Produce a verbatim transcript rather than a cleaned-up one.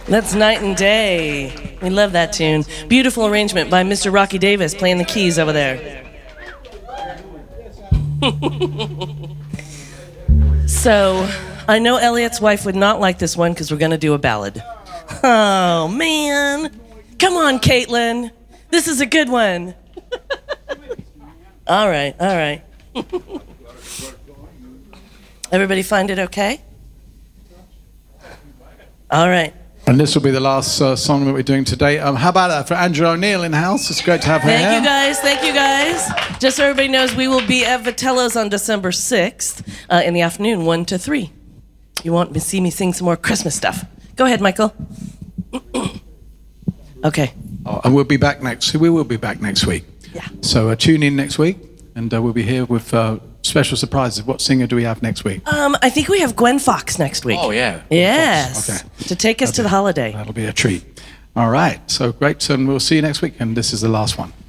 That's Night and Day. We love that tune. Beautiful arrangement by Mister Rocky Davis playing the keys over there. So, I know Elliot's wife would not like this one because we're going to do a ballad. Oh, man. Come on, Caitlin. This is a good one. All right, all right. Everybody find it okay? All right. And this will be the last uh, song that we're doing today. Um, how about that for Andrew O'Neill in the house? It's great to have her Thank here. you guys, thank you guys. Just so everybody knows, we will be at Vitello's on December sixth uh, in the afternoon, one to three. You want to see me sing some more Christmas stuff? Go ahead, Michael. Okay. Oh, and we'll be back next. We will be back next week. Yeah. So uh, tune in next week, and uh, we'll be here with uh, special surprises. What singer do we have next week? Um, I think we have Gwen Fox next week. Oh, yeah. Yes. Okay. To take us That'll to the be- holiday. That'll be a treat. All right. So great, and we'll see you next week. And this is the last one.